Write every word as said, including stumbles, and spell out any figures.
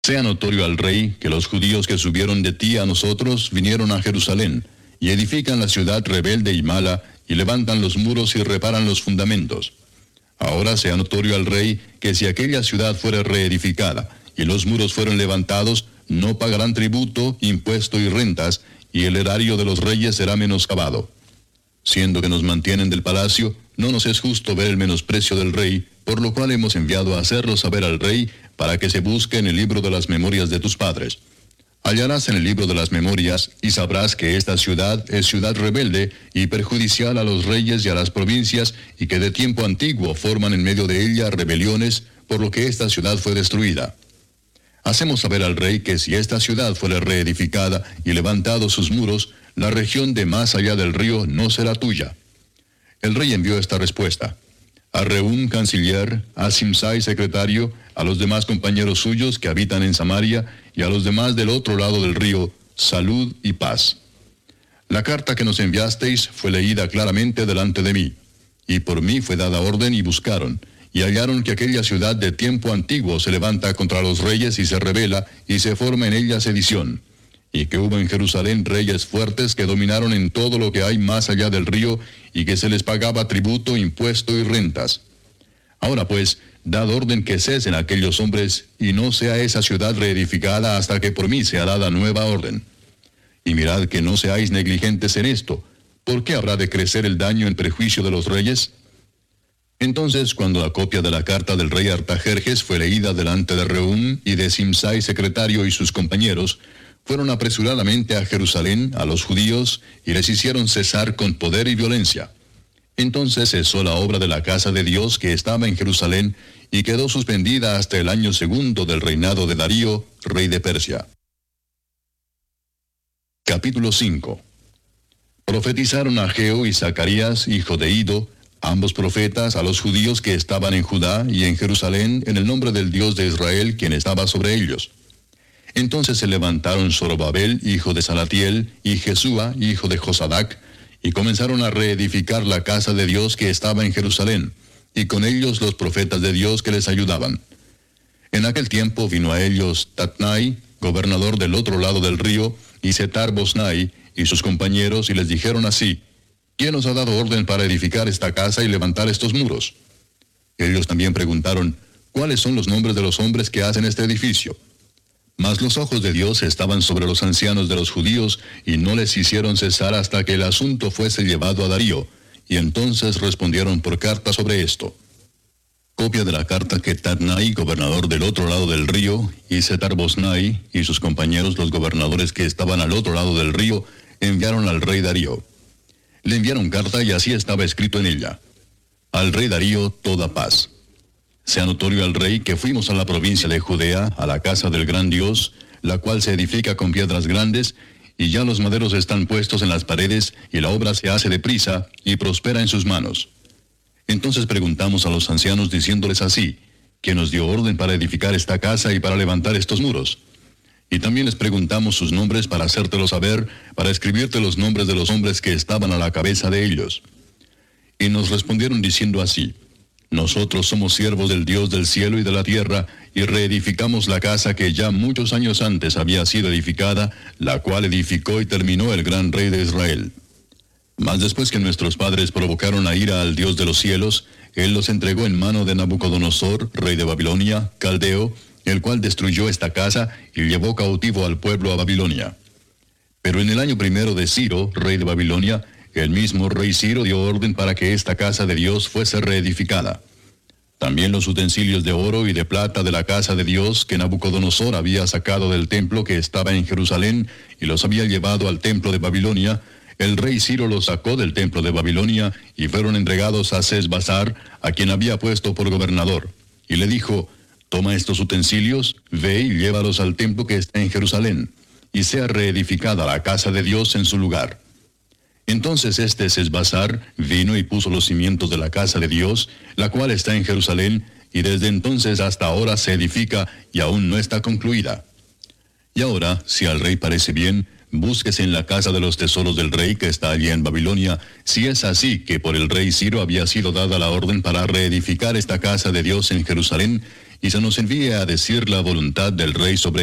Sea notorio al rey que los judíos que subieron de ti a nosotros vinieron a Jerusalén, y edifican la ciudad rebelde y mala, y levantan los muros y reparan los fundamentos. Ahora sea notorio al rey que si aquella ciudad fuera reedificada, y los muros fueron levantados, no pagarán tributo, impuesto y rentas, y el erario de los reyes será menoscabado. Siendo que nos mantienen del palacio, no nos es justo ver el menosprecio del rey, por lo cual hemos enviado a hacerlo saber al rey, para que se busque en el libro de las memorias de tus padres. Hallarás en el libro de las memorias, y sabrás que esta ciudad es ciudad rebelde y perjudicial a los reyes y a las provincias, y que de tiempo antiguo forman en medio de ella rebeliones, por lo que esta ciudad fue destruida. Hacemos saber al rey que si esta ciudad fuera reedificada y levantados sus muros, la región de más allá del río no será tuya. El rey envió esta respuesta: a Reún, canciller, a Simsai, secretario, a los demás compañeros suyos que habitan en Samaria, y a los demás del otro lado del río, salud y paz. La carta que nos enviasteis fue leída claramente delante de mí, y por mí fue dada orden y buscaron, y hallaron que aquella ciudad de tiempo antiguo se levanta contra los reyes y se rebela, y se forma en ella sedición, y que hubo en Jerusalén reyes fuertes que dominaron en todo lo que hay más allá del río, y que se les pagaba tributo, impuesto y rentas. Ahora pues, dad orden que cesen aquellos hombres, y no sea esa ciudad reedificada hasta que por mí sea dada nueva orden. Y mirad que no seáis negligentes en esto. ¿Por qué habrá de crecer el daño en perjuicio de los reyes? Entonces, cuando la copia de la carta del rey Artajerjes fue leída delante de Reún y de Simsai, secretario, y sus compañeros, fueron apresuradamente a Jerusalén, a los judíos, y les hicieron cesar con poder y violencia. Entonces cesó la obra de la casa de Dios que estaba en Jerusalén, y quedó suspendida hasta el año segundo del reinado de Darío, rey de Persia. Capítulo cinco. Profetizaron Ageo y Zacarías, hijo de Ido, ambos profetas, a los judíos que estaban en Judá y en Jerusalén, en el nombre del Dios de Israel, quien estaba sobre ellos. Entonces se levantaron Zorobabel, hijo de Salatiel, y Jesúa, hijo de Josadac, y comenzaron a reedificar la casa de Dios que estaba en Jerusalén, y con ellos los profetas de Dios que les ayudaban. En aquel tiempo vino a ellos Tatnai, gobernador del otro lado del río, y Setar-Bosnai, y sus compañeros, y les dijeron así: ¿Quién os ha dado orden para edificar esta casa y levantar estos muros? Ellos también preguntaron: ¿cuáles son los nombres de los hombres que hacen este edificio? Mas los ojos de Dios estaban sobre los ancianos de los judíos, y no les hicieron cesar hasta que el asunto fuese llevado a Darío, y entonces respondieron por carta sobre esto. Copia de la carta que Tatnai, gobernador del otro lado del río, y Setar-Bosnai, y sus compañeros los gobernadores que estaban al otro lado del río, enviaron al rey Darío. Le enviaron carta y así estaba escrito en ella: al rey Darío toda paz. Sea notorio al rey que fuimos a la provincia de Judea, a la casa del gran Dios, la cual se edifica con piedras grandes, y ya los maderos están puestos en las paredes, y la obra se hace deprisa, y prospera en sus manos. Entonces preguntamos a los ancianos diciéndoles así: ¿quién nos dio orden para edificar esta casa y para levantar estos muros? Y también les preguntamos sus nombres para hacértelo saber, para escribirte los nombres de los hombres que estaban a la cabeza de ellos. Y nos respondieron diciendo así: nosotros somos siervos del Dios del cielo y de la tierra, y reedificamos la casa que ya muchos años antes había sido edificada, la cual edificó y terminó el gran rey de Israel. Mas después que nuestros padres provocaron a ira al Dios de los cielos, él los entregó en mano de Nabucodonosor, rey de Babilonia, caldeo, el cual destruyó esta casa y llevó cautivo al pueblo a Babilonia. Pero en el año primero de Ciro, rey de Babilonia, el mismo rey Ciro dio orden para que esta casa de Dios fuese reedificada. También los utensilios de oro y de plata de la casa de Dios que Nabucodonosor había sacado del templo que estaba en Jerusalén y los había llevado al templo de Babilonia, el rey Ciro los sacó del templo de Babilonia y fueron entregados a Sesbazar, a quien había puesto por gobernador. Y le dijo: toma estos utensilios, ve y llévalos al templo que está en Jerusalén, y sea reedificada la casa de Dios en su lugar. Entonces este Sesbazar vino y puso los cimientos de la casa de Dios, la cual está en Jerusalén, y desde entonces hasta ahora se edifica y aún no está concluida. Y ahora, si al rey parece bien, búsquese en la casa de los tesoros del rey que está allí en Babilonia, si es así que por el rey Ciro había sido dada la orden para reedificar esta casa de Dios en Jerusalén, y se nos envía a decir la voluntad del rey sobre